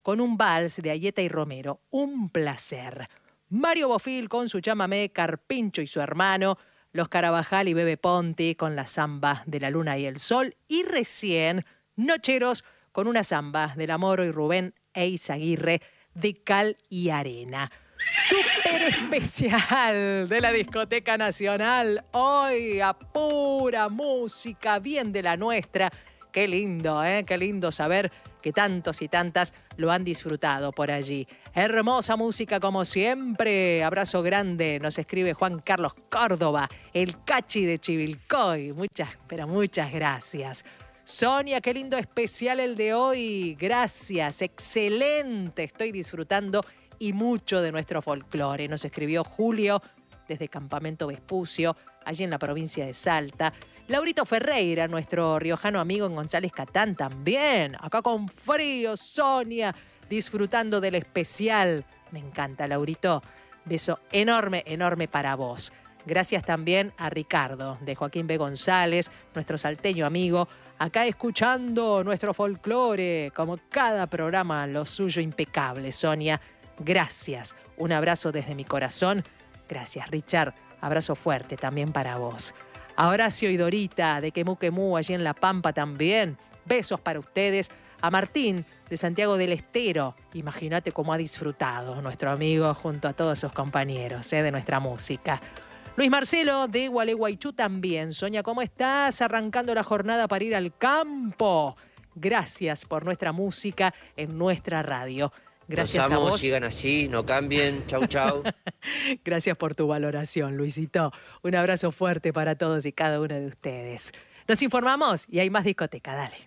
con un vals de Ayeta y Romero. Un placer. Mario Bofil con su chamamé, Carpincho y su hermano, los Carabajal y Bebe Ponti con la samba de la luna y el sol, y recién Nocheros con una samba del Amoro y Rubén e Izaguirre de Cal y Arena. Súper especial de la Discoteca Nacional, hoy a pura música, bien de la nuestra. Qué lindo, qué lindo saber que tantos y tantas lo han disfrutado por allí. Hermosa música como siempre. Abrazo grande, nos escribe Juan Carlos Córdoba, el Cachi de Chivilcoy. Muchas, pero muchas gracias. Sonia, qué lindo especial el de hoy. Gracias, excelente. Estoy disfrutando y mucho de nuestro folclore. Nos escribió Julio desde Campamento Vespucio, allí en la provincia de Salta. Laurito Ferreira, nuestro riojano amigo en González Catán también. Acá con frío, Sonia, disfrutando del especial. Me encanta, Laurito. Beso enorme, enorme para vos. Gracias también a Ricardo, de Joaquín B. González, nuestro salteño amigo, acá escuchando nuestro folclore, como cada programa, lo suyo impecable, Sonia. Gracias. Un abrazo desde mi corazón. Gracias, Richard. Abrazo fuerte también para vos. A Horacio y Dorita de Quemú Quemú, allí en La Pampa también. Besos para ustedes. A Martín de Santiago del Estero. Imagínate cómo ha disfrutado nuestro amigo junto a todos sus compañeros de nuestra música. Luis Marcelo de Gualeguaychú también. Sonia, ¿cómo estás? Arrancando la jornada para ir al campo. Gracias por nuestra música en nuestra radio. Gracias a vos. Sigan así, no cambien. Chau, chau. Gracias por tu valoración, Luisito. Un abrazo fuerte para todos y cada uno de ustedes. Nos informamos y hay más discoteca. Dale.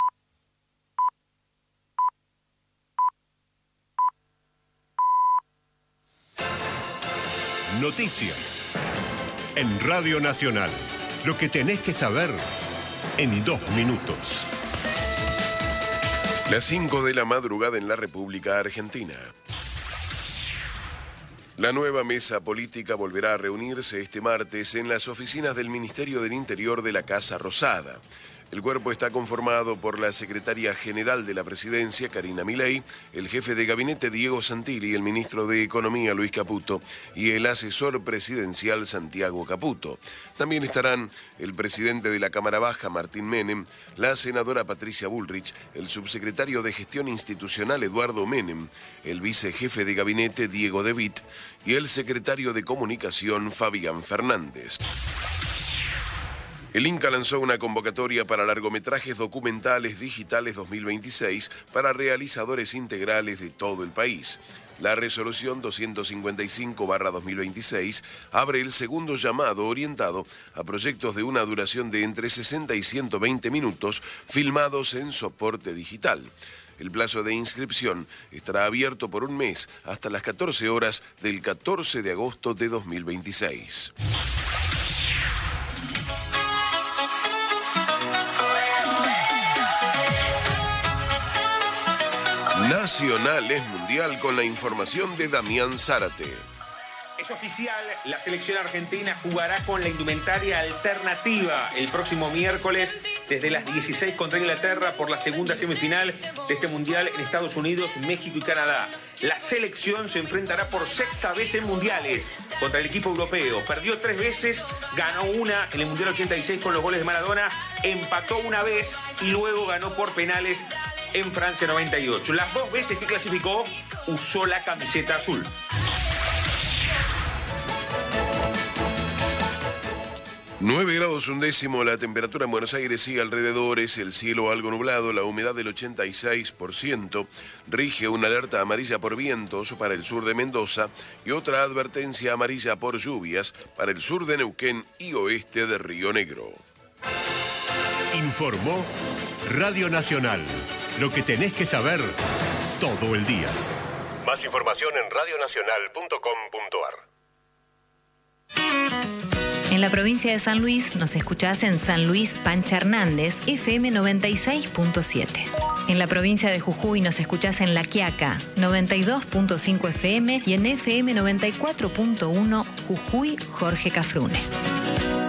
Noticias en Radio Nacional. Lo que tenés que saber en 2 minutos. Las 5 de la madrugada en la República Argentina. La nueva mesa política volverá a reunirse este martes en las oficinas del Ministerio del Interior de la Casa Rosada. El cuerpo está conformado por la secretaria general de la Presidencia, Karina Milei, el jefe de gabinete, Diego Santilli, el ministro de Economía, Luis Caputo, y el asesor presidencial, Santiago Caputo. También estarán el presidente de la Cámara Baja, Martín Menem, la senadora Patricia Bullrich, el subsecretario de Gestión Institucional, Eduardo Menem, el vicejefe de gabinete, Diego De Witt, y el secretario de Comunicación, Fabián Fernández. El Inca lanzó una convocatoria para largometrajes documentales digitales 2026 para realizadores integrales de todo el país. La resolución 255/2026 abre el segundo llamado orientado a proyectos de una duración de entre 60 y 120 minutos filmados en soporte digital. El plazo de inscripción estará abierto por un mes hasta las 14 horas del 14 de agosto de 2026. Nacional es mundial con la información de Damián Zárate. Es oficial, la selección argentina jugará con la indumentaria alternativa el próximo miércoles desde las 16 contra Inglaterra por la segunda semifinal de este mundial en Estados Unidos, México y Canadá. La selección se enfrentará por 6ª vez en mundiales contra el equipo europeo. Perdió 3 veces, ganó una en el Mundial 86 con los goles de Maradona, empató una vez y luego ganó por penales en Francia 98. Las 2 veces que clasificó, usó la camiseta azul. Nueve grados 1 décimo, la temperatura en Buenos Aires y alrededores, el cielo algo nublado, la humedad del 86%, rige una alerta amarilla por vientos para el sur de Mendoza y otra advertencia amarilla por lluvias para el sur de Neuquén y oeste de Río Negro. Informó Radio Nacional. Lo que tenés que saber todo el día. Más información en radionacional.com.ar. En la provincia de San Luis nos escuchás en San Luis Pancha Hernández, FM 96.7. En la provincia de Jujuy nos escuchás en La Quiaca, 92.5 FM y en FM 94.1 Jujuy Jorge Cafrune.